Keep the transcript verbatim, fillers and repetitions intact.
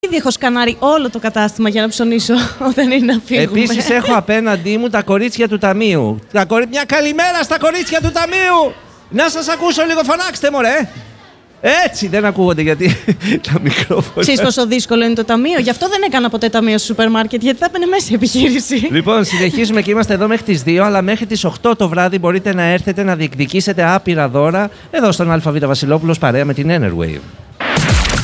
Ήδη έχω σκανάρει όλο το κατάστημα για να ψωνίσω όταν είναι να φύγουμε. Επίσης έχω απέναντί μου τα κορίτσια του ταμείου. Τα κορί... Μια καλημέρα στα κορίτσια του ταμείου! Να σας ακούσω λίγο, φωνάξτε μωρέ! Έτσι δεν ακούγονται γιατί τα μικρόφωνα. Ξέρεις πόσο δύσκολο είναι το ταμείο. Γι' αυτό δεν έκανα ποτέ ταμείο στο σούπερ μάρκετ, γιατί θα έπαιρνε μέσα η επιχείρηση. Λοιπόν, συνεχίζουμε και είμαστε εδώ μέχρι τις δύο, αλλά μέχρι τις οκτώ το βράδυ μπορείτε να έρθετε να διεκδικήσετε άπειρα δώρα εδώ στον ΑΒ Βασιλόπουλος παρέα με την Enerwave.